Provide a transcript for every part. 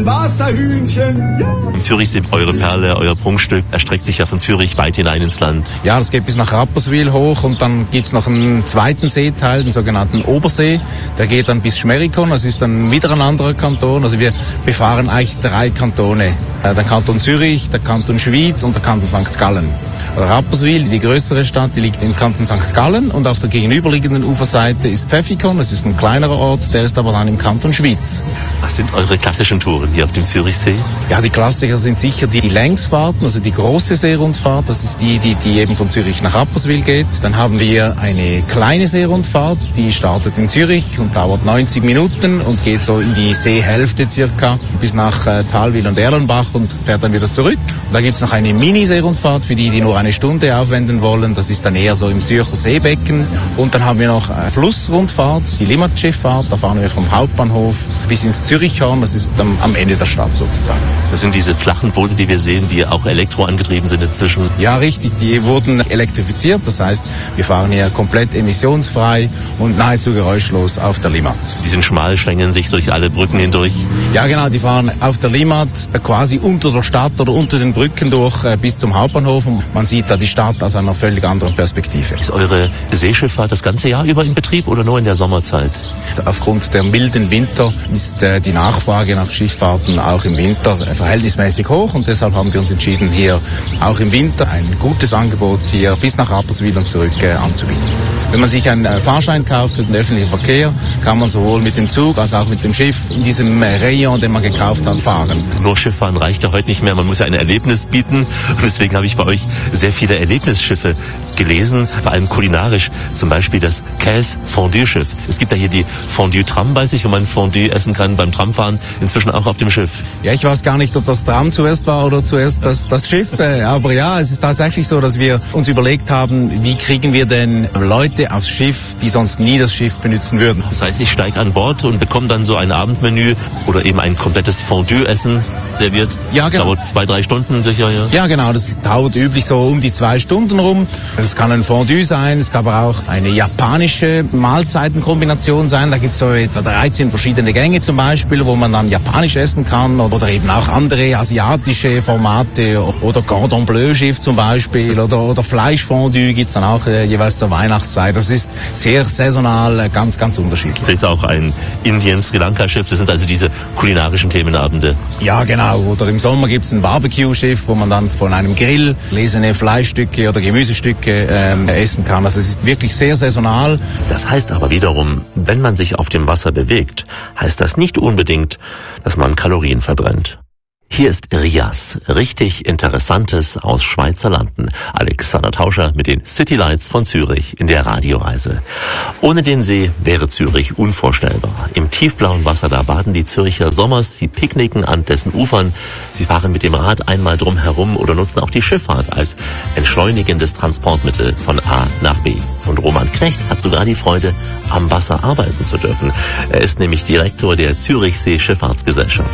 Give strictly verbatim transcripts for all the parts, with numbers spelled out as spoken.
ein Wasserhühnchen. Ja. Zürichsee, eure Perle, euer Prunkstück, erstreckt sich ja von Zürich weit hinein ins Land. Ja, das geht bis nach Rapperswil hoch und dann gibt's noch einen zweiten Seeteil, den sogenannten Obersee. Der geht dann bis Schmerikon, das ist dann wieder ein anderer Kanton. Also wir befahren eigentlich drei Kantone. Der Kanton Zürich, der Kanton Schwyz und der Kanton Sankt Gallen. Rapperswil, die größere Stadt, die liegt im Kanton Sankt Gallen und auf der gegenüberliegenden Uferseite ist Pfäffikon, das ist ein kleinerer Ort, der ist aber dann im Kanton Schwyz. Was sind eure klassischen Touren hier auf dem Zürichsee? Ja, die Klassiker sind sicher die, die Längsfahrten, also die große Seerundfahrt, das ist die, die, die eben von Zürich nach Rapperswil geht. Dann haben wir eine kleine Seerundfahrt, die startet in Zürich und dauert neunzig Minuten und geht so in die Seehälfte circa bis nach äh, Thalwil und Erlenbach und fährt dann wieder zurück. Und da gibt's noch eine Mini-Seerundfahrt für die, die nur eine Stunde aufwenden wollen. Das ist dann eher so im Zürcher Seebecken. Und dann haben wir noch eine Flussrundfahrt, die Limmatschifffahrt. Da fahren wir vom Hauptbahnhof bis ins Zürichhorn. Das ist am, am Ende der Stadt sozusagen. Das sind diese flachen Boote, die wir sehen, die auch elektroangetrieben sind inzwischen. Ja, richtig. Die wurden elektrifiziert. Das heißt, wir fahren hier komplett emissionsfrei und nahezu geräuschlos auf der Limmat. Die sind schmal, schlängeln sich durch alle Brücken hindurch. Ja, genau. Die fahren auf der Limmat quasi unter der Stadt oder unter den Brücken durch äh, bis zum Hauptbahnhof. Und man sieht da die Stadt aus einer völlig anderen Perspektive. Ist eure Seeschifffahrt das ganze Jahr über in Betrieb oder nur in der Sommerzeit? Aufgrund der milden Winter ist äh, die Nachfrage nach Schifffahrten auch im Winter äh, verhältnismäßig hoch und deshalb haben wir uns entschieden, hier auch im Winter ein gutes Angebot hier bis nach Rapperswil und zurück äh, anzubieten. Wenn man sich einen äh, Fahrschein kauft für den öffentlichen Verkehr, kann man sowohl mit dem Zug als auch mit dem Schiff in diesem äh, Rayon, den man gekauft hat, fahren. Nur Schifffahren reicht ja heute nicht mehr, man muss ja ein Erlebnis bieten und deswegen habe ich bei euch sehr viele Erlebnisschiffe gelesen, vor allem kulinarisch, zum Beispiel das Käse-Fondue-Schiff. Es gibt ja hier die Fondue-Tram, weiß ich, wo man Fondue essen kann beim Tramfahren, inzwischen auch auf dem Schiff. Ja, ich weiß gar nicht, ob das Tram zuerst war oder zuerst das, das Schiff, aber ja, es ist tatsächlich so, dass wir uns überlegt haben, wie kriegen wir denn Leute aufs Schiff, die sonst nie das Schiff benutzen würden. Das heißt, ich steige an Bord und bekomme dann so ein Abendmenü oder eben ein komplettes Fondue-Essen serviert. Ja, genau. Dauert zwei, drei Stunden sicher, ja? Ja, genau, das dauert üblich so um die zwei Stunden rum. Es kann ein Fondue sein, es kann aber auch eine japanische Mahlzeitenkombination sein. Da gibt es so etwa dreizehn verschiedene Gänge zum Beispiel, wo man dann japanisch essen kann oder eben auch andere asiatische Formate oder Cordon Bleu Schiff zum Beispiel oder, oder Fleischfondue gibt's dann auch äh, jeweils zur Weihnachtszeit. Das ist sehr saisonal, äh, ganz, ganz unterschiedlich. Das ist auch ein Indien-Sri Lanka-Schiff, das sind also diese kulinarischen Themenabende. Ja, genau. Oder im Sommer gibt's ein Barbecue-Schiff, wo man dann von einem Grill lesene Fleischstücke oder Gemüsestücke ähm, essen kann. Also es ist wirklich sehr saisonal. Das heißt aber wiederum, wenn man sich auf dem Wasser bewegt, heißt das nicht unbedingt, dass man Kalorien verbrennt. Hier ist Rias, richtig Interessantes aus Schweizer Landen. Alexander Tauscher mit den City Lights von Zürich in der Radioreise. Ohne den See wäre Zürich unvorstellbar. Im tiefblauen Wasser, da baden die Zürcher sommers, sie picknicken an dessen Ufern, sie fahren mit dem Rad einmal drum herum oder nutzen auch die Schifffahrt als entschleunigendes Transportmittel von A nach B. Und Roman Knecht hat sogar die Freude, am Wasser arbeiten zu dürfen. Er ist nämlich Direktor der Zürichsee Schifffahrtsgesellschaft.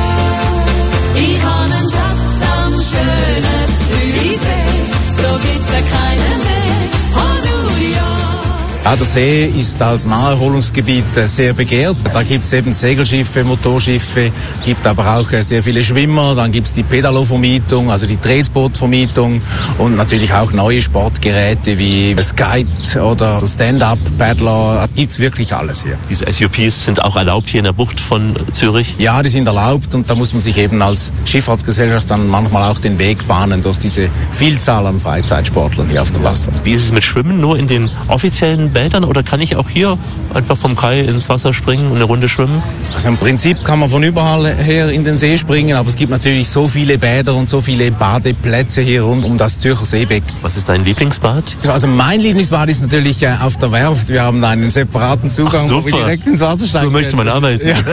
Ich habe einen Schatz am schönen Zürichsee, so gibt's ja keinen mehr, oh du ja. Ja, der See ist als Naherholungsgebiet sehr begehrt. Da gibt's eben Segelschiffe, Motorschiffe, gibt aber auch sehr viele Schwimmer. Dann gibt's die Pedalo-Vermietung, also die Tretboot-Vermietung und natürlich auch neue Sportgeräte wie Skite oder Stand-Up-Paddler. Gibt's wirklich alles hier. Diese S U Ps sind auch erlaubt hier in der Bucht von Zürich? Ja, die sind erlaubt und da muss man sich eben als Schifffahrtsgesellschaft dann manchmal auch den Weg bahnen durch diese Vielzahl an Freizeitsportlern hier auf dem Wasser. Wie ist es mit Schwimmen? Nur in den offiziellen Bädern oder kann ich auch hier einfach vom Kai ins Wasser springen und eine Runde schwimmen? Also im Prinzip kann man von überall her in den See springen, aber es gibt natürlich so viele Bäder und so viele Badeplätze hier rund um das Zürcher Seebecken. Was ist dein Lieblingsbad? Also mein Lieblingsbad ist natürlich äh, auf der Werft. Wir haben einen separaten Zugang, Ach, wo wir direkt ins Wasser steigen. So möchte man arbeiten. Ja.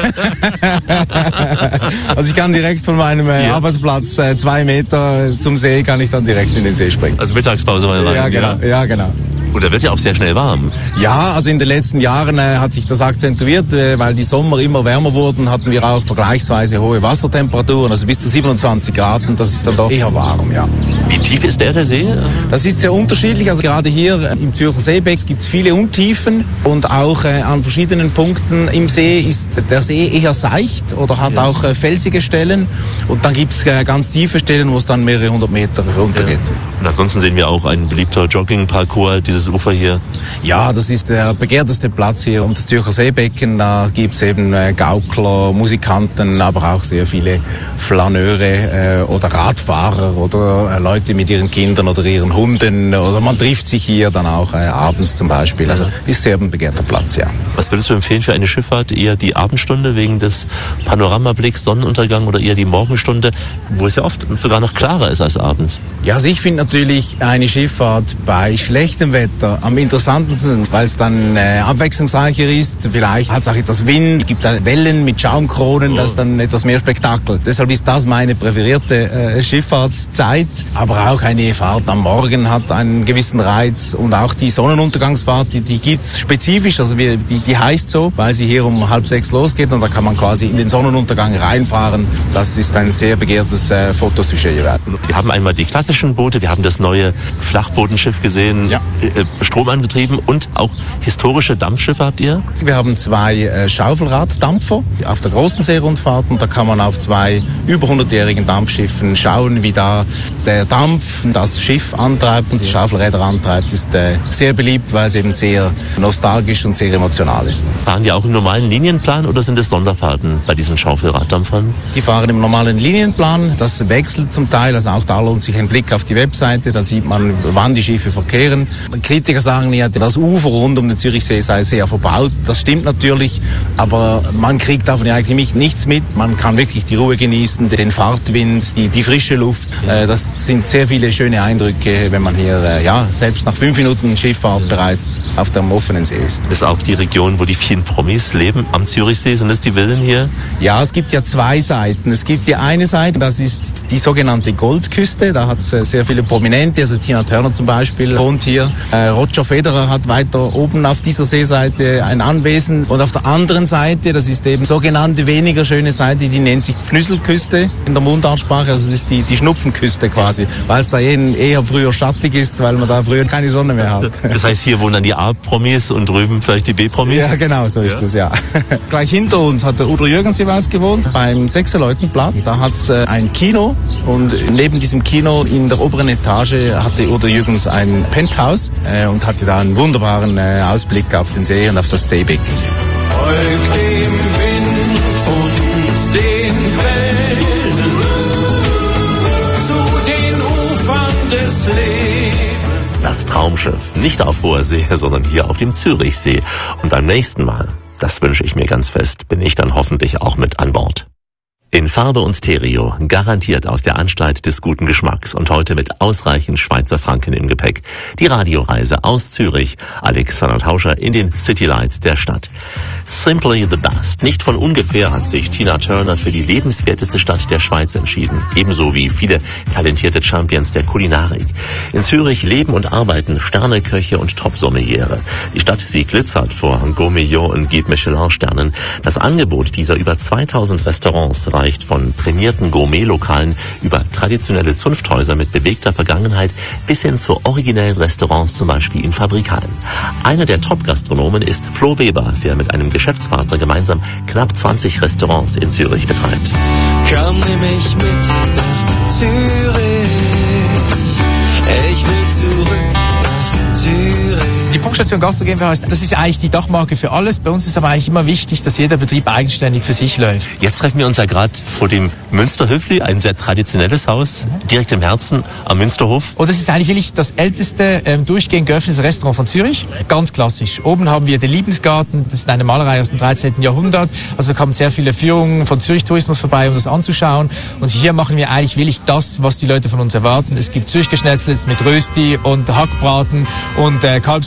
Also ich kann direkt von meinem äh, ja. Arbeitsplatz äh, zwei Meter zum See, kann ich dann direkt in den See springen. Also Mittagspause mal rein. Ja, genau. Ja, ja genau. Und da wird ja auch sehr schnell warm. Ja, also in den letzten Jahren äh, hat sich das akzentuiert, äh, weil die Sommer immer wärmer wurden, hatten wir auch vergleichsweise hohe Wassertemperaturen, also bis zu siebenundzwanzig Grad, und das ist dann doch eher warm, ja. Wie tief ist der, der See? Das ist sehr unterschiedlich, also gerade hier im Zürcher Seebeck gibt es viele Untiefen und auch äh, an verschiedenen Punkten im See ist der See eher seicht oder hat ja. auch äh, felsige Stellen, und dann gibt es äh, ganz tiefe Stellen, wo es dann mehrere hundert Meter runtergeht. Ja. Und ansonsten sehen wir auch ein beliebter Jogging-Parcours, dieses Ufer hier. Ja, das ist der begehrteste Platz hier um das Zürcher Seebecken. Da gibt es eben äh, Gaukler, Musikanten, aber auch sehr viele Flaneure äh, oder Radfahrer oder äh, Leute mit ihren Kindern oder ihren Hunden. Oder man trifft sich hier dann auch äh, abends zum Beispiel. Also ist sehr ein begehrter Platz, ja. Was würdest du empfehlen für eine Schifffahrt? Eher die Abendstunde wegen des Panoramablicks, Sonnenuntergang, oder eher die Morgenstunde, wo es ja oft sogar noch klarer ist als abends? Ja, also ich finde natürlich eine Schifffahrt bei schlechtem Wetter am interessantesten, weil es dann äh, abwechslungsreicher ist. Vielleicht hat es auch etwas Wind, gibt da Wellen mit Schaumkronen, oh. das ist dann etwas mehr Spektakel. Deshalb ist das meine präferierte äh, Schifffahrtszeit. Aber auch eine Fahrt am Morgen hat einen gewissen Reiz, und auch die Sonnenuntergangsfahrt, die, die gibt's spezifisch, also wir, die, die heißt so, weil sie hier um halb sechs losgeht, und da kann man quasi in den Sonnenuntergang reinfahren. Das ist ein sehr begehrtes äh, Fotosujet. Wir haben einmal die klassischen Boote, wir haben das neue Flachbodenschiff gesehen, ja. äh, stromangetrieben, und auch historische Dampfschiffe habt ihr? Wir haben zwei äh, Schaufelraddampfer auf der großen Seerundfahrt, und da kann man auf zwei über hundertjährigen Dampfschiffen schauen, wie da der Dampf das Schiff antreibt und die Schaufelräder antreibt. Ist äh, sehr beliebt, weil es eben sehr nostalgisch und sehr emotional ist. Fahren die auch im normalen Linienplan oder sind es Sonderfahrten bei diesen Schaufelraddampfern? Die fahren im normalen Linienplan, das wechselt zum Teil, also auch da lohnt sich ein Blick auf die Webseite, dann sieht man, wann die Schiffe verkehren. Kritiker sagen ja, das Ufer rund um den Zürichsee sei sehr verbaut. Das stimmt natürlich, aber man kriegt davon ja eigentlich nichts mit. Man kann wirklich die Ruhe genießen, den Fahrtwind, die, die frische Luft. Äh, das sind sehr viele schöne Eindrücke, wenn man hier, äh, ja, selbst nach fünf Minuten Schifffahrt bereits auf dem offenen See ist. Das ist auch die Region, wo die vielen Promis leben, am Zürichsee. Sind das die Villen hier? Ja, es gibt ja zwei Seiten. Es gibt die eine Seite, das ist die sogenannte Goldküste. Da hat es äh, sehr viele Prominente, also Tina Turner zum Beispiel wohnt hier. Äh, Roger Federer hat weiter oben auf dieser Seeseite ein Anwesen. Und auf der anderen Seite, das ist eben sogenannte weniger schöne Seite, die nennt sich Pfnüsselküste in der Mundartsprache. Also das ist die, die Schnupfenküste quasi, weil es da eher, eher früher schattig ist, weil man da früher keine Sonne mehr hat. Das heißt, hier wohnen dann die A-Promis und drüben vielleicht die B-Promis? Ja, genau, so ist es, ja. ja. Gleich hinter uns hat der Udo Jürgens jeweils gewohnt, beim Sechserleutenplatz. Da hat es äh, ein Kino, und neben diesem Kino in der oberen Etage hatte Udo Jürgens ein Penthouse äh, und hatte da einen wunderbaren äh, Ausblick auf den See und auf das Seebecken. Folgt dem Wind und den Wellen zu den Ufern des Lebens. Das Traumschiff, nicht auf hoher See, sondern hier auf dem Zürichsee. Und beim nächsten Mal, das wünsche ich mir ganz fest, bin ich dann hoffentlich auch mit an Bord. In Farbe und Stereo, garantiert aus der Anstalt des guten Geschmacks, und heute mit ausreichend Schweizer Franken im Gepäck. Die Radioreise aus Zürich, Alexander Tauscher in den City Lights der Stadt. Simply the best. Nicht von ungefähr hat sich Tina Turner für die lebenswerteste Stadt der Schweiz entschieden. Ebenso wie viele talentierte Champions der Kulinarik. In Zürich leben und arbeiten Sterneköche und Top-Sommeliere. Die Stadt, sie glitzert vor Gourmillon und Guide Michelin-Sternen. Das Angebot dieser über zweitausend Restaurants reicht von prämierten Gourmet-Lokalen über traditionelle Zunfthäuser mit bewegter Vergangenheit bis hin zu originellen Restaurants, zum Beispiel in Fabrikhallen. Einer der Top-Gastronomen ist Flo Weber, der mit einem Geschäftspartner gemeinsam knapp zwanzig Restaurants in Zürich betreibt. Komm, nimm mich mit nach Zürich. Ich will zurück nach Zürich. Die Punkstation Gastro GmbH, das ist eigentlich die Dachmarke für alles. Bei uns ist aber eigentlich immer wichtig, dass jeder Betrieb eigenständig für sich läuft. Jetzt treffen wir uns ja gerade vor dem Münsterhöfli, ein sehr traditionelles Haus, mhm. direkt im Herzen am Münsterhof. Und das ist eigentlich wirklich das älteste ähm, durchgehend geöffnete Restaurant von Zürich. Ganz klassisch. Oben haben wir den Liebensgarten, das ist eine Malerei aus dem dreizehnten Jahrhundert. Also da kommen sehr viele Führungen von Zürich Tourismus vorbei, um das anzuschauen. Und hier machen wir eigentlich wirklich das, was die Leute von uns erwarten. Es gibt Zürich-Geschnetzels mit Rösti und Hackbraten und äh, Kalbsleber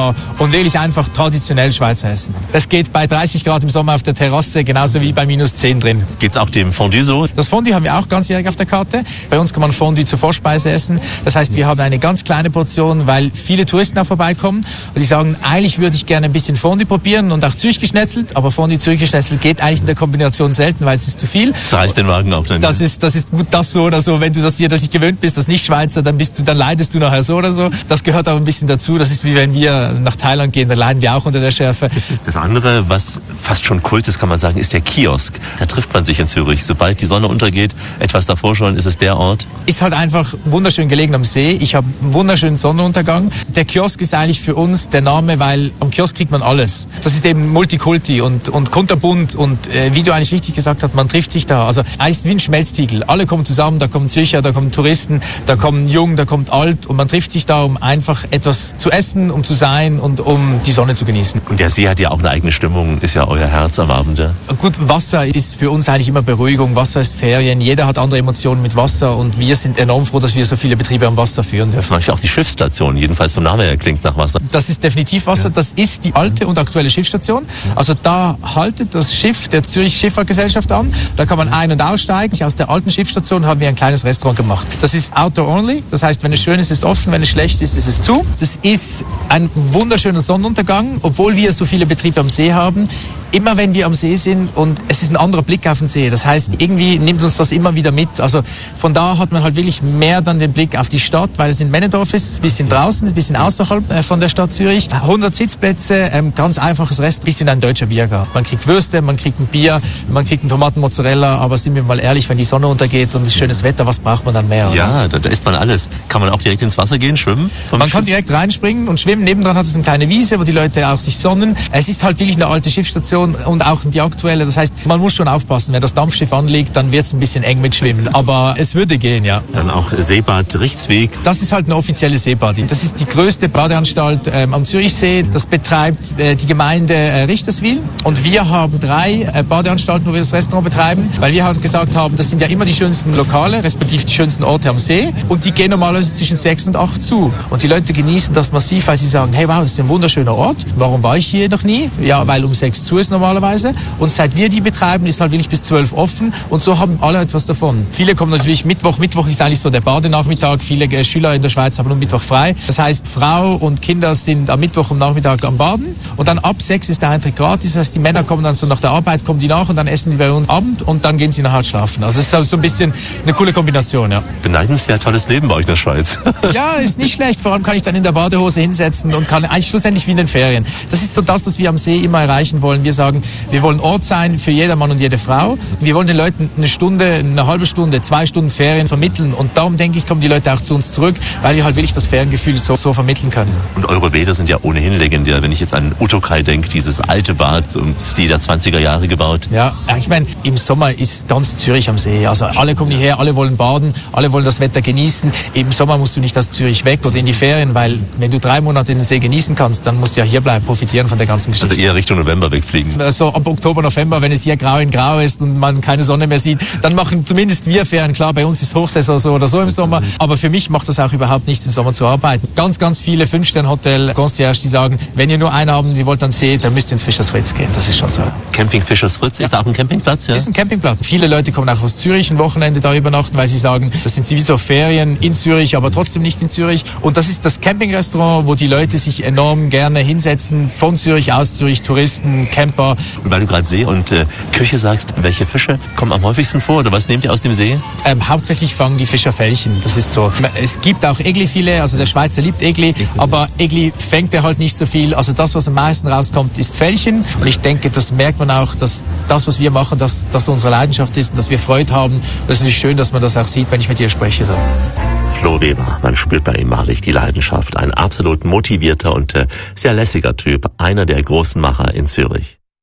Klima und wirklich einfach traditionell Schweizer essen. Das geht bei dreißig Grad im Sommer auf der Terrasse genauso wie bei minus zehn drin. Geht's auch dem Fondue so? Das Fondue haben wir auch ganzjährig auf der Karte. Bei uns kann man Fondue zur Vorspeise essen. Das heißt, wir haben eine ganz kleine Portion, weil viele Touristen auch vorbeikommen und die sagen, eigentlich würde ich gerne ein bisschen Fondue probieren und auch Zürich geschnetzelt, aber Fondue Zürich geschnetzelt geht eigentlich in der Kombination selten, weil es ist zu viel. Zerreißt den Magen auch dann. Das ist, das ist gut, das so oder so. Wenn du das dir das nicht gewöhnt bist, das nicht Schweizer, dann bist du, dann leidest du nachher so oder so. Das gehört aber ein bisschen dazu. Das ist wie wenn wir nach Thailand gehen, da leiden wir auch unter der Schärfe. Das andere, was fast schon Kult ist, kann man sagen, ist der Kiosk. Da trifft man sich in Zürich. Sobald die Sonne untergeht, etwas davor schon, ist es der Ort. Ist halt einfach wunderschön gelegen am See. Ich habe einen wunderschönen Sonnenuntergang. Der Kiosk ist eigentlich für uns der Name, weil am Kiosk kriegt man alles. Das ist eben Multikulti und, und kunterbunt und äh, wie du eigentlich richtig gesagt hast, man trifft sich da. Also eigentlich ist es wie ein Schmelztiegel. Alle kommen zusammen, da kommen Zürcher, da kommen Touristen, da kommen Jung, da kommt Alt und man trifft sich da, um einfach etwas zu essen, um zu sein und um die Sonne zu genießen. Und der See hat ja auch eine eigene Stimmung, ist ja euer Herz am Abend. Ja? Gut, Wasser ist für uns eigentlich immer Beruhigung, Wasser ist Ferien, jeder hat andere Emotionen mit Wasser und wir sind enorm froh, dass wir so viele Betriebe am Wasser führen dürfen. Auch die Schiffsstation, jedenfalls vom Namen her, klingt nach Wasser. Das ist definitiv Wasser, das ist die alte und aktuelle Schiffsstation. Also da haltet das Schiff der Zürich Schifffahrtgesellschaft an, da kann man ein- und aussteigen. Aus der alten Schiffsstation haben wir ein kleines Restaurant gemacht. Das ist Outdoor Only, das heißt, wenn es schön ist, ist es offen, wenn es schlecht ist, ist es zu. Das ist ein wunderschöner Sonnenuntergang, obwohl wir so viele Betriebe am See haben. Immer wenn wir am See sind und es ist ein anderer Blick auf den See, das heißt, irgendwie nimmt uns das immer wieder mit. Also von da hat man halt wirklich mehr dann den Blick auf die Stadt, weil es in Männendorf ist, ein bisschen draußen, ein bisschen außerhalb äh, von der Stadt Zürich. hundert Sitzplätze, ähm, ganz einfaches Rest, ein bisschen ein deutscher Biergarten. Man kriegt Würste, man kriegt ein Bier, man kriegt einen Tomatenmozzarella, aber sind wir mal ehrlich, wenn die Sonne untergeht und es ist schönes Wetter, was braucht man dann mehr? Oder? Ja, da, da isst man alles. Kann man auch direkt ins Wasser gehen, schwimmen? Man kann direkt reinspringen und schwimmen. Nebendran hat es eine kleine Wiese, wo die Leute auch sich sonnen. Es ist halt wirklich eine alte Schiffsstation und auch die aktuelle. Das heißt, man muss schon aufpassen. Wenn das Dampfschiff anliegt, dann wird es ein bisschen eng mit Schwimmen. Aber es würde gehen, ja. Dann auch Seebad Richtsweg. Das ist halt eine offizielle Seebad. Das ist die größte Badeanstalt ähm, am Zürichsee. Das betreibt äh, die Gemeinde äh, Richterswil. Und wir haben drei äh, Badeanstalten, wo wir das Restaurant betreiben, weil wir halt gesagt haben, das sind ja immer die schönsten Lokale, respektive die schönsten Orte am See. Und die gehen normalerweise zwischen sechs und acht zu. Und die Leute genießen das massiv, weil sie sagen, hey, wow, das ist ein wunderschöner Ort. Warum war ich hier noch nie? Ja, weil um sechs zu ist normalerweise. Und seit wir die betreiben, ist halt wirklich bis zwölf offen. Und so haben alle etwas davon. Viele kommen natürlich Mittwoch. Mittwoch ist eigentlich so der Badenachmittag. Viele äh, Schüler in der Schweiz haben am Mittwoch frei. Das heißt, Frau und Kinder sind am Mittwoch am Nachmittag am Baden. Und dann ab sechs ist der Eintritt gratis. Das heißt, die Männer kommen dann so nach der Arbeit, kommen die nach und dann essen die bei uns Abend und dann gehen sie nachher schlafen. Also es ist halt so ein bisschen eine coole Kombination, ja. Beneidenswert tolles Leben bei euch in der Schweiz. Ja, ist nicht schlecht. Vor allem kann ich dann in der Badehose hinsetzen und kann eigentlich schlussendlich wie in den Ferien. Das ist so das, was wir am See immer erreichen wollen. Wir sagen, wir wollen Ort sein für jeder Mann und jede Frau. Wir wollen den Leuten eine Stunde, eine halbe Stunde, zwei Stunden Ferien vermitteln und darum, denke ich, kommen die Leute auch zu uns zurück, weil wir halt wirklich das Feriengefühl so, so vermitteln können. Und eure Bäder sind ja ohnehin legendär. Wenn ich jetzt an Utokai denke, dieses alte Bad im Stil der zwanziger Jahre gebaut. Ja, ich meine, im Sommer ist ganz Zürich am See. Also alle kommen hierher, alle wollen baden, alle wollen das Wetter genießen. Im Sommer musst du nicht aus Zürich weg oder in die Ferien, weil wenn du drei Monate den See genießen kannst, dann musst du ja hier bleiben, profitieren von der ganzen Geschichte. Also eher Richtung November wegfliegen. Also ab Oktober, November, wenn es hier grau in grau ist und man keine Sonne mehr sieht, dann machen zumindest wir Ferien. Klar, bei uns ist Hochsaison so oder so im Sommer, aber für mich macht das auch überhaupt nichts, im Sommer zu arbeiten. Ganz, ganz viele Fünf-Sterne-Hotel-Concierge, die sagen, wenn ihr nur einen Abend, ihr wollt dann See, dann müsst ihr ins Fischers Fritz gehen. Das ist schon so. Camping Fischers Fritz, ja. Ist da auch ein Campingplatz? Ja? Ist ein Campingplatz. Viele Leute kommen auch aus Zürich ein Wochenende da übernachten, weil sie sagen, das sind sowieso Ferien in Zürich, aber trotzdem nicht in Zürich. Und das ist das Campingrestaurant, wo die Leute sich enorm gerne hinsetzen, von Zürich aus Zürich, Touristen, Camper. Und weil du gerade See und äh, Küche sagst, welche Fische kommen am häufigsten vor oder was nehmt ihr aus dem See? Ähm, hauptsächlich fangen die Fischer Felchen, das ist so. Es gibt auch Egli-Filet, also der Schweizer liebt Egli, aber Egli fängt er halt nicht so viel. Also das, was am meisten rauskommt, ist Felchen. Und ich denke, das merkt man auch, dass das, was wir machen, dass das unsere Leidenschaft ist und dass wir Freude haben. Das ist natürlich schön, dass man das auch sieht, wenn ich mit dir spreche. So. Flo Weber, man spürt bei ihm wahrlich die Leidenschaft. Ein absolut motivierter und äh, sehr lässiger Typ. Einer der großen Macher in Zürich.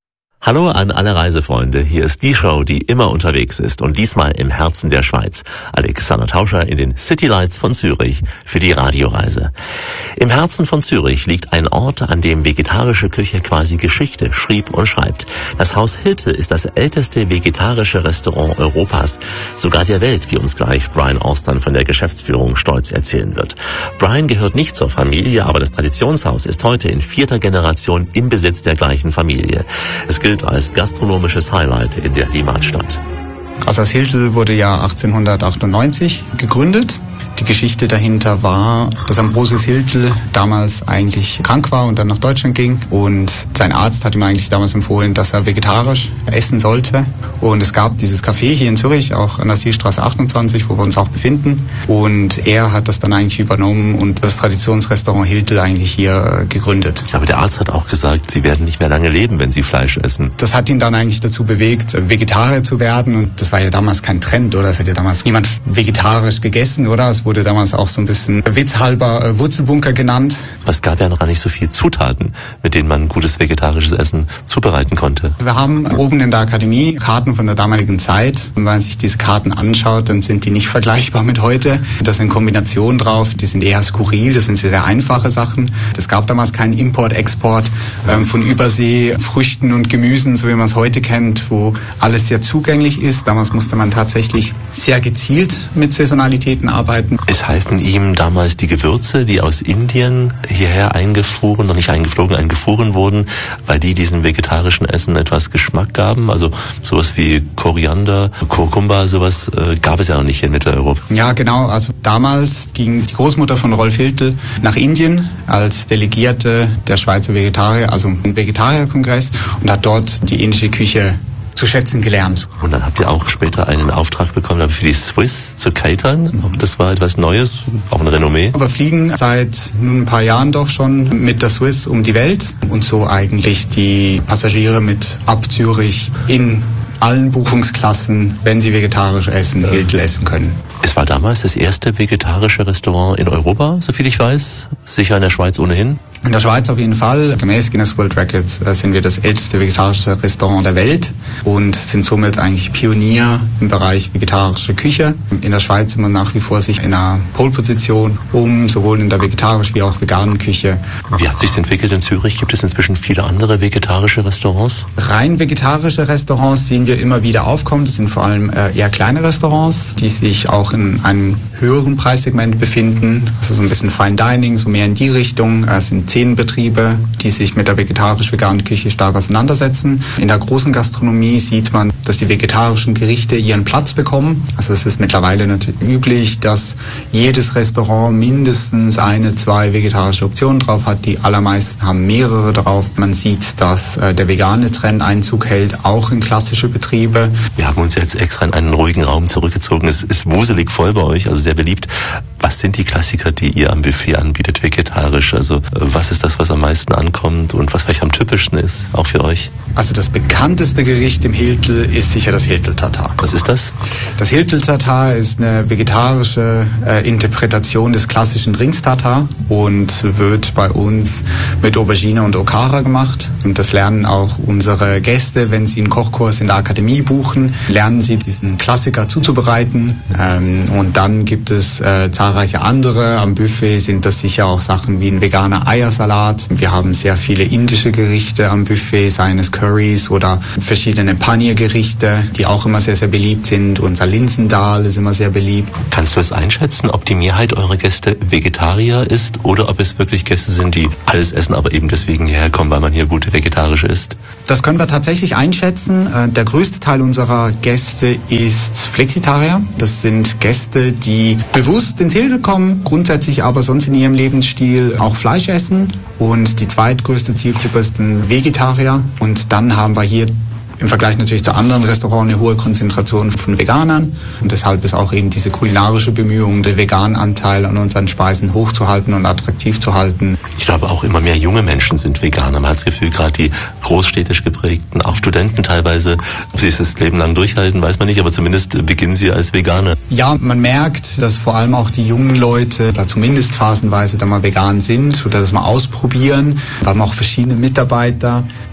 Hallo an alle Reisefreunde, hier ist die Show, die immer unterwegs ist und diesmal im Herzen der Schweiz. Alexander Tauscher in den City Lights von Zürich für die Radioreise. Im Herzen von Zürich liegt ein Ort, an dem vegetarische Küche quasi Geschichte schrieb und schreibt. Das Haus Hiltel ist das älteste vegetarische Restaurant Europas, sogar der Welt, wie uns gleich Brian Austin von der Geschäftsführung stolz erzählen wird. Brian gehört nicht zur Familie, aber das Traditionshaus ist heute in vierter Generation im Besitz der gleichen Familie. Es gilt als gastronomisches Highlight in der Heimatstadt. Also das Hiltel wurde ja achtzehnhundertachtundneunzig gegründet. Die Geschichte dahinter war, dass Ambrosius Hiltel damals eigentlich krank war und dann nach Deutschland ging. Und sein Arzt hat ihm eigentlich damals empfohlen, dass er vegetarisch essen sollte. Und es gab dieses Café hier in Zürich, auch an der Sielstraße achtundzwanzig, wo wir uns auch befinden. Und er hat das dann eigentlich übernommen und das Traditionsrestaurant Hiltel eigentlich hier gegründet. Ich glaube, der Arzt hat auch gesagt, Sie werden nicht mehr lange leben, wenn Sie Fleisch essen. Das hat ihn dann eigentlich dazu bewegt, Vegetarier zu werden. Und das war ja damals kein Trend, oder? Es hat ja damals niemand vegetarisch gegessen, oder? Es wurde damals auch so ein bisschen witzhalber äh, Wurzelbunker genannt. Es gab ja noch gar nicht so viel Zutaten, mit denen man gutes vegetarisches Essen zubereiten konnte. Wir haben oben in der Akademie Karten von der damaligen Zeit. Und wenn man sich diese Karten anschaut, dann sind die nicht vergleichbar mit heute. Da sind Kombinationen drauf, die sind eher skurril, das sind sehr, sehr einfache Sachen. Es gab damals keinen Import, Export ähm, von Übersee, Früchten und Gemüsen, so wie man es heute kennt, wo alles sehr zugänglich ist. Damals musste man tatsächlich sehr gezielt mit Saisonalitäten arbeiten. Es halfen ihm damals die Gewürze, die aus Indien hierher eingefuhren, noch nicht eingeflogen, eingefuhren wurden, weil die diesem vegetarischen Essen etwas Geschmack gaben. Also sowas wie Koriander, Kurkuma, sowas äh, gab es ja noch nicht hier in Mitteleuropa. Ja, genau. Also damals ging die Großmutter von Rolf Hiltel nach Indien als Delegierte der Schweizer Vegetarier, also ein Vegetarierkongress, und hat dort die indische Küche zu schätzen gelernt. Und dann habt ihr auch später einen Auftrag bekommen, für die Swiss zu catern. Auch das war etwas Neues, auch ein Renommee. Wir fliegen seit nun ein paar Jahren doch schon mit der Swiss um die Welt und so eigentlich die Passagiere mit ab Zürich in allen Buchungsklassen, wenn sie vegetarisch essen, Hiltel essen können. Es war damals das erste vegetarische Restaurant in Europa, soviel ich weiß. Sicher in der Schweiz ohnehin. In der Schweiz auf jeden Fall. Gemäß Guinness World Records sind wir das älteste vegetarische Restaurant der Welt und sind somit eigentlich Pionier im Bereich vegetarische Küche. In der Schweiz sind wir nach wie vor sich in einer Pole-Position, um sowohl in der vegetarisch wie auch veganen Küche. Wie hat sich entwickelt in Zürich? Gibt es inzwischen viele andere vegetarische Restaurants? Rein vegetarische Restaurants sehen wir immer wieder aufkommen. Das sind vor allem äh, eher kleine Restaurants, die sich auch in einem höheren Preissegment befinden. Also so ein bisschen Fine Dining, so mehr in die Richtung. Es sind zehn Betriebe, die sich mit der vegetarisch-veganen Küche stark auseinandersetzen. In der großen Gastronomie sieht man, dass die vegetarischen Gerichte ihren Platz bekommen. Also es ist mittlerweile natürlich üblich, dass jedes Restaurant mindestens eine, zwei vegetarische Optionen drauf hat. Die allermeisten haben mehrere drauf. Man sieht, dass äh, der vegane Trend Einzug hält, auch in klassische Betriebe. Wir haben uns jetzt extra in einen ruhigen Raum zurückgezogen. Es ist wuselig voll bei euch, also sehr beliebt. Was sind die Klassiker, die ihr am Buffet anbietet, vegetarisch? Also was ist das, was am meisten ankommt und was vielleicht am typischsten ist, auch für euch? Also das bekannteste Gericht im Hiltel ist sicher das Hiltel-Tatar. Was ist das? Das Hiltel-Tatar ist eine vegetarische äh, Interpretation des klassischen Rings-Tatar und wird bei uns mit Aubergine und Okara gemacht. Und das lernen auch unsere Gäste, wenn sie einen Kochkurs in der Akademie buchen, lernen sie diesen Klassiker zuzubereiten. Ähm, und dann gibt es äh, zahlreiche andere. Am Buffet sind das sicher auch Sachen wie ein veganer Eiersalat. Wir haben sehr viele indische Gerichte am Buffet, seien es Currys oder verschiedene Paneer-Gerichte, die auch immer sehr, sehr beliebt sind. Unser Linsendal ist immer sehr beliebt. Kannst du es einschätzen, ob die Mehrheit eurer Gäste Vegetarier ist oder ob es wirklich Gäste sind, die alles essen, aber eben deswegen hierher kommen, weil man hier gut vegetarisch isst? Das können wir tatsächlich einschätzen. Der größte Teil unserer Gäste ist Flexitarier. Das sind Gäste, die bewusst ins Hiltel kommen, grundsätzlich aber sonst in ihrem Lebensstil auch Fleisch essen. Und die zweitgrößte Zielgruppe ist ein Vegetarier. Und dann haben wir hier im Vergleich natürlich zu anderen Restaurants eine hohe Konzentration von Veganern. Und deshalb ist auch eben diese kulinarische Bemühung, den veganen Anteil an unseren Speisen hochzuhalten und attraktiv zu halten. Ich glaube, auch immer mehr junge Menschen sind Veganer. Man hat das Gefühl, gerade die großstädtisch geprägten, auch Studenten teilweise, ob sie es das Leben lang durchhalten, weiß man nicht, aber zumindest beginnen sie als Veganer. Ja, man merkt, dass vor allem auch die jungen Leute da zumindest phasenweise da mal vegan sind oder das mal ausprobieren. Wir haben auch verschiedene Mitarbeiter,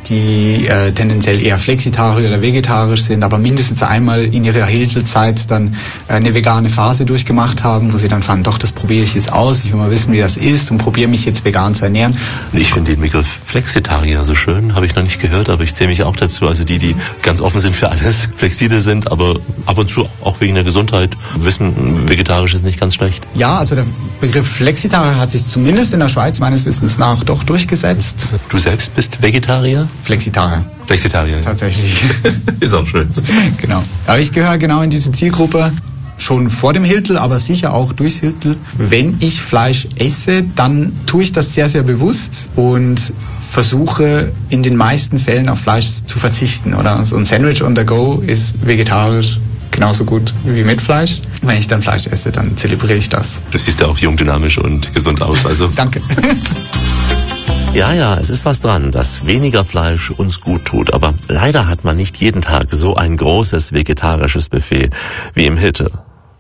die äh, tendenziell eher flexitarisch oder vegetarisch sind, aber mindestens einmal in ihrer Hiltelzeit dann äh, eine vegane Phase durchgemacht haben, wo sie dann fanden, doch, das probiere ich jetzt aus, ich will mal wissen, wie das ist und probiere mich jetzt vegan zu ernähren. Ich finde den Begriff Flexitarier so schön, habe ich noch nicht gehört, aber ich zähle mich auch dazu. Also die, die ganz offen sind für alles, flexibel sind, aber ab und zu auch wegen der Gesundheit wissen, vegetarisch ist nicht ganz schlecht. Ja, also der Begriff Flexitarier hat sich zumindest in der Schweiz meines Wissens nach doch durchgesetzt. Du selbst bist Vegetarier? Flexitarier. Flexitarier. Tatsächlich. Ist auch schön. Genau. Aber ich gehöre genau in diese Zielgruppe. Schon vor dem Hiltel, aber sicher auch durchs Hiltel. Wenn ich Fleisch esse, dann tue ich das sehr, sehr bewusst und versuche in den meisten Fällen auf Fleisch zu verzichten. Oder so ein Sandwich on the go ist vegetarisch genauso gut wie mit Fleisch. Wenn ich dann Fleisch esse, dann zelebriere ich das. Du siehst ja auch jung, dynamisch und gesund aus. Also. Danke. Ja, ja, es ist was dran, dass weniger Fleisch uns gut tut. Aber leider hat man nicht jeden Tag so ein großes vegetarisches Buffet wie im Hiltel.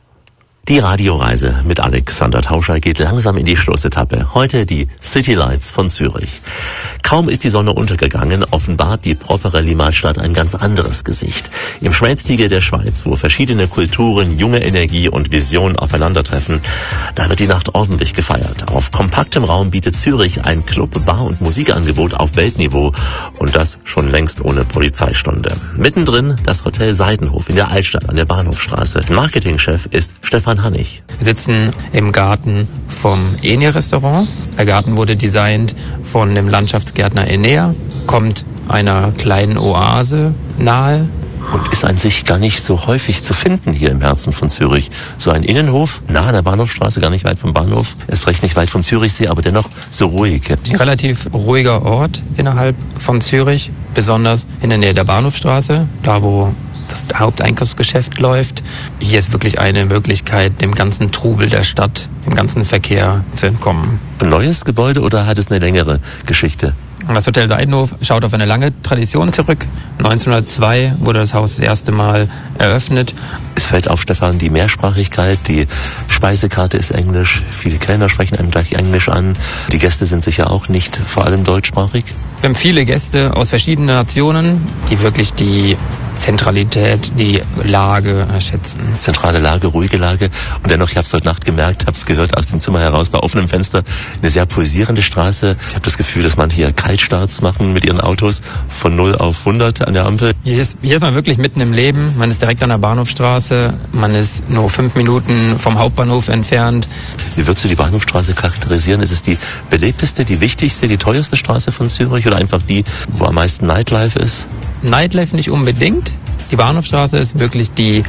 Die Radioreise mit Alexander Tauscher geht langsam in die Schlussetappe. Heute die City Lights von Zürich. Kaum ist die Sonne untergegangen, offenbart die propere Limmatstadt ein ganz anderes Gesicht. Im Schmelztiegel der Schweiz, wo verschiedene Kulturen, junge Energie und Vision aufeinandertreffen, da wird die Nacht ordentlich gefeiert. Auf kompaktem Raum bietet Zürich ein Club-, Bar- und Musikangebot auf Weltniveau und das schon längst ohne Polizeistunde. Mittendrin das Hotel Seidenhof in der Altstadt an der Bahnhofstraße. Marketingchef ist Stefan Hannig. Wir sitzen im Garten vom Enia-Restaurant. Der Garten wurde designt von dem Landschaftsgärtner Enea, kommt einer kleinen Oase nahe. Und ist an sich gar nicht so häufig zu finden hier im Herzen von Zürich. So ein Innenhof, nah an der Bahnhofstraße, gar nicht weit vom Bahnhof. Erst recht nicht weit vom Zürichsee, aber dennoch so ruhig. Ein relativ ruhiger Ort innerhalb von Zürich, besonders in der Nähe der Bahnhofstraße, da wo das Haupteinkaufsgeschäft läuft. Hier ist wirklich eine Möglichkeit, dem ganzen Trubel der Stadt, dem ganzen Verkehr zu entkommen. Ein neues Gebäude oder hat es eine längere Geschichte? Das Hotel Seidenhof schaut auf eine lange Tradition zurück. neunzehnhundertzwei wurde das Haus das erste Mal eröffnet. Es fällt auf, Stefan, die Mehrsprachigkeit, die Speisekarte ist Englisch, viele Kellner sprechen einem gleich Englisch an. Die Gäste sind sicher auch nicht vor allem deutschsprachig. Wir haben viele Gäste aus verschiedenen Nationen, die wirklich die Zentralität, die Lage schätzen. Zentrale Lage, ruhige Lage. Und dennoch, ich habe es heute Nacht gemerkt, habe es gehört aus dem Zimmer heraus, bei offenem Fenster, eine sehr pulsierende Straße. Ich habe das Gefühl, dass man hier Kaltstarts machen mit ihren Autos von null auf hundert an der Ampel. Hier ist, hier ist man wirklich mitten im Leben. Man ist direkt an der Bahnhofstraße. Man ist nur fünf Minuten vom Hauptbahnhof entfernt. Wie würdest du die Bahnhofstraße charakterisieren? Ist es die belebteste, die wichtigste, die teuerste Straße von Zürich oder einfach die, wo am meisten Nightlife ist? Nightlife nicht unbedingt. Die Bahnhofstraße ist wirklich die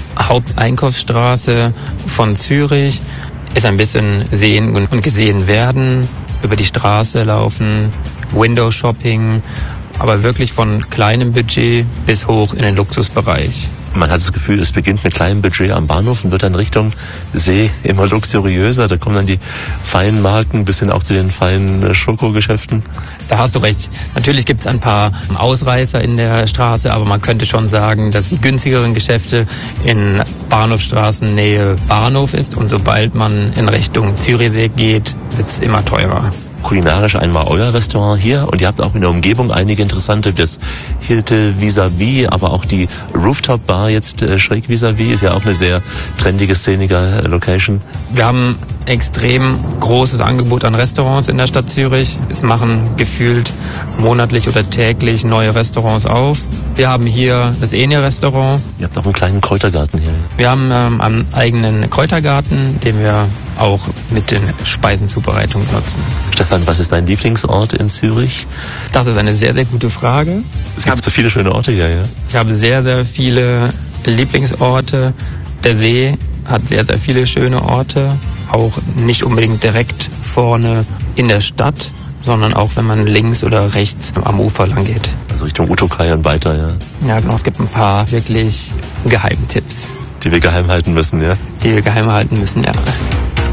Haupteinkaufsstraße von Zürich. Ist ein bisschen sehen und gesehen werden, über die Straße laufen, Window-Shopping, aber wirklich von kleinem Budget bis hoch in den Luxusbereich. Man hat das Gefühl, es beginnt mit kleinem Budget am Bahnhof und wird dann Richtung See immer luxuriöser. Da kommen dann die feinen Marken bis hin auch zu den feinen Schokogeschäften. Da hast du recht. Natürlich gibt es ein paar Ausreißer in der Straße, aber man könnte schon sagen, dass die günstigeren Geschäfte in Bahnhofstraßennähe Bahnhof ist. Und sobald man in Richtung Zürichsee geht, wird es immer teurer. Kulinarisch einmal euer Restaurant hier und ihr habt auch in der Umgebung einige interessante, das Hiltel vis-à-vis, aber auch die Rooftop Bar jetzt äh, schräg vis-à-vis ist ja auch eine sehr trendige, szenige Location. Wir haben extrem großes Angebot an Restaurants in der Stadt Zürich. Es machen gefühlt monatlich oder täglich neue Restaurants auf. Wir haben hier das Enia-Restaurant. Ihr habt auch einen kleinen Kräutergarten hier. Wir haben ähm, einen eigenen Kräutergarten, den wir auch mit den Speisenzubereitungen nutzen. Stefan, was ist dein Lieblingsort in Zürich? Das ist eine sehr, sehr gute Frage. Es gibt so viele schöne Orte hier, ja? Ich habe sehr, sehr viele Lieblingsorte. Der See hat sehr, sehr viele schöne Orte. Auch nicht unbedingt direkt vorne in der Stadt, sondern auch wenn man links oder rechts am Ufer lang geht. Also Richtung Utokai und weiter, ja? Ja, genau. Es gibt ein paar wirklich Geheimtipps. Die wir geheim halten müssen, ja? Die wir geheim halten müssen, ja.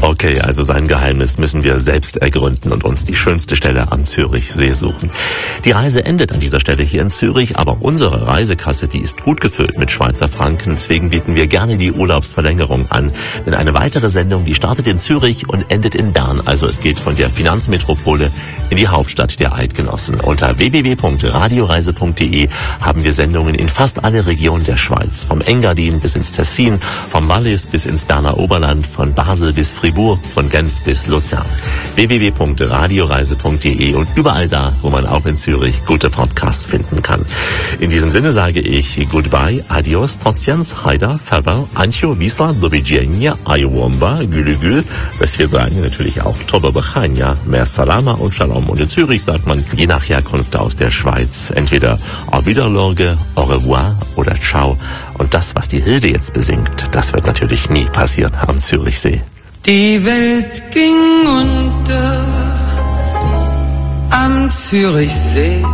Okay, also sein Geheimnis müssen wir selbst ergründen und uns die schönste Stelle am Zürichsee suchen. Die Reise endet an dieser Stelle hier in Zürich, aber unsere Reisekasse, die ist gut gefüllt mit Schweizer Franken. Deswegen bieten wir gerne die Urlaubsverlängerung an. Denn eine weitere Sendung, die startet in Zürich und endet in Bern. Also es geht von der Finanzmetropole in die Hauptstadt der Eidgenossen. Unter w w w punkt radioreise punkt d e haben wir Sendungen in fast alle Regionen der Schweiz. Vom Engadin bis ins Tessin, vom Wallis bis ins Berner Oberland, von Basel bis Fribourg, von Genf bis Luzern. w w w punkt radioreise punkt d e und überall da, wo man auch in Zürich gute Podcasts finden kann. In diesem Sinne sage ich Goodbye, Adios, Trotziens, Haida, Farewell, Ancho, Wisla, do widzenia, Ayowomba, Gülügül, das wir sagen natürlich auch Toba Bechania, Mer Salama und Shalom. Und in Zürich sagt man je nach Herkunft aus der Schweiz entweder Auf Wiederlorge, Au revoir oder Ciao. Und das, was die Hilde jetzt besingt, das wird natürlich nie passieren am Zürichsee. Die Welt ging unter am Zürichsee.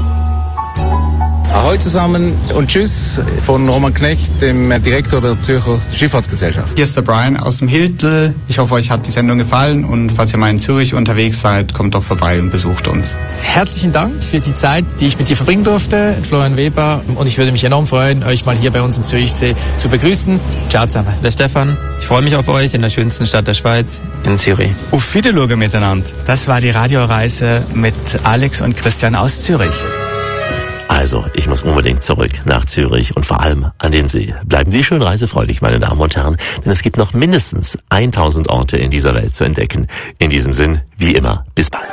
Ahoi zusammen und tschüss von Roman Knecht, dem Direktor der Zürcher Schifffahrtsgesellschaft. Hier ist der Brian aus dem Hiltl. Ich hoffe, euch hat die Sendung gefallen und falls ihr mal in Zürich unterwegs seid, kommt doch vorbei und besucht uns. Herzlichen Dank für die Zeit, die ich mit dir verbringen durfte, Florian Weber. Und ich würde mich enorm freuen, euch mal hier bei uns im Zürichsee zu begrüßen. Ciao zusammen. Der Stefan, ich freue mich auf euch in der schönsten Stadt der Schweiz, in Zürich. Auf Wiedersehen miteinander. Das war die Radioreise mit Alex und Christian aus Zürich. Also, ich muss unbedingt zurück nach Zürich und vor allem an den See. Bleiben Sie schön reisefreudig, meine Damen und Herren, denn es gibt noch mindestens tausend Orte in dieser Welt zu entdecken. In diesem Sinn, wie immer, bis bald.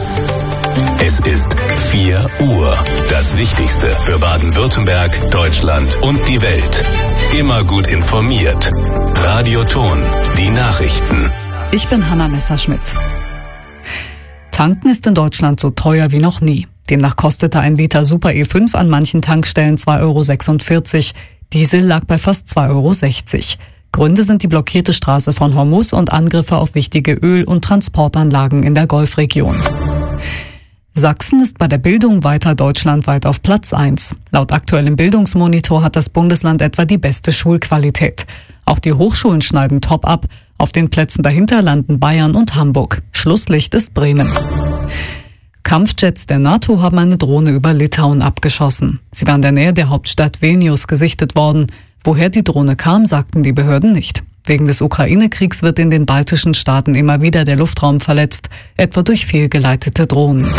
Es ist vier Uhr. Das Wichtigste für Baden-Württemberg, Deutschland und die Welt. Immer gut informiert. Radioton, die Nachrichten. Ich bin Hanna Messerschmidt. Tanken ist in Deutschland so teuer wie noch nie. Demnach kostete ein Liter Super E fünf an manchen Tankstellen zwei Euro sechsundvierzig. Diesel lag bei fast zwei Euro sechzig. Gründe sind die blockierte Straße von Hormuz und Angriffe auf wichtige Öl- und Transportanlagen in der Golfregion. Sachsen ist bei der Bildung weiter deutschlandweit auf Platz eins. Laut aktuellem Bildungsmonitor hat das Bundesland etwa die beste Schulqualität. Auch die Hochschulen schneiden top ab. Auf den Plätzen dahinter landen Bayern und Hamburg. Schlusslicht ist Bremen. Kampfjets der NATO haben eine Drohne über Litauen abgeschossen. Sie war in der Nähe der Hauptstadt Vilnius gesichtet worden. Woher die Drohne kam, sagten die Behörden nicht. Wegen des Ukraine-Kriegs wird in den baltischen Staaten immer wieder der Luftraum verletzt, etwa durch fehlgeleitete Drohnen.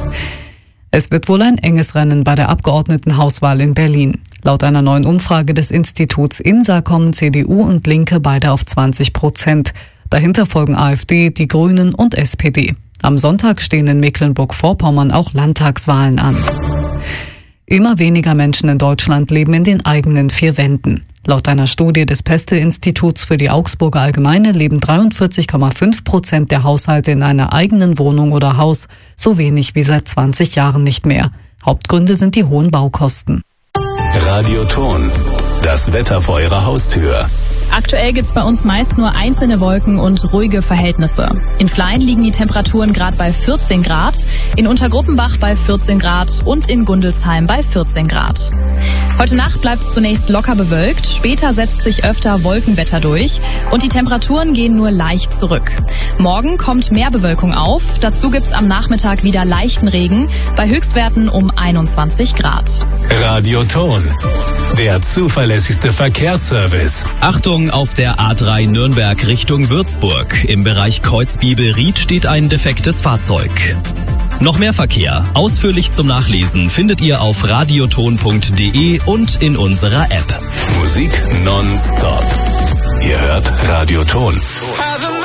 Es wird wohl ein enges Rennen bei der Abgeordnetenhauswahl in Berlin. Laut einer neuen Umfrage des Instituts INSA kommen C D U und Linke beide auf zwanzig Prozent. Dahinter folgen AfD, die Grünen und S P D. Am Sonntag stehen in Mecklenburg-Vorpommern auch Landtagswahlen an. Immer weniger Menschen in Deutschland leben in den eigenen vier Wänden. Laut einer Studie des Pestel-Instituts für die Augsburger Allgemeine leben dreiundvierzig Komma fünf Prozent der Haushalte in einer eigenen Wohnung oder Haus, so wenig wie seit zwanzig Jahren nicht mehr. Hauptgründe sind die hohen Baukosten. Radioton, das Wetter vor Ihrer Haustür. Aktuell gibt's bei uns meist nur einzelne Wolken und ruhige Verhältnisse. In Flein liegen die Temperaturen gerade bei vierzehn Grad, in Untergruppenbach bei vierzehn Grad und in Gundelsheim bei vierzehn Grad. Heute Nacht bleibt es zunächst locker bewölkt, später setzt sich öfter Wolkenwetter durch und die Temperaturen gehen nur leicht zurück. Morgen kommt mehr Bewölkung auf, dazu gibt's am Nachmittag wieder leichten Regen, bei Höchstwerten um einundzwanzig Grad. Radioton, der zuverlässigste Verkehrsservice. Achtung auf der A drei Nürnberg Richtung Würzburg. Im Bereich Kreuzbibel-Ried steht ein defektes Fahrzeug. Noch mehr Verkehr, ausführlich zum Nachlesen, findet ihr auf radioton punkt d e und in unserer App. Musik nonstop. Ihr hört Radioton.